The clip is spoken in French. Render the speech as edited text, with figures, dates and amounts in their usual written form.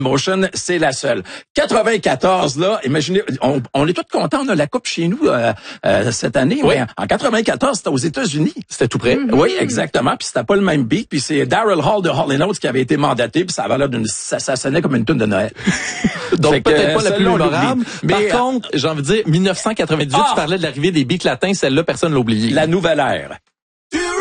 Motion, c'est la seule. 94, là, imaginez, on est tous contents, on a la coupe chez nous cette année. Oui. Mais en 94, c'était aux États-Unis. C'était tout près. Oui, exactement. Puis c'était pas le même beat. Puis c'est Daryl Hall de Hall & Oates qui avait été mandaté. Puis ça avait l'air ça sonnait comme une toune de Noël. Donc peut-être pas la plus mémorable. Mais par contre, j'ai envie de dire, 1998, tu parlais de l'arrivée des beats latins. Celle-là, personne l'a oublié. La nouvelle ère.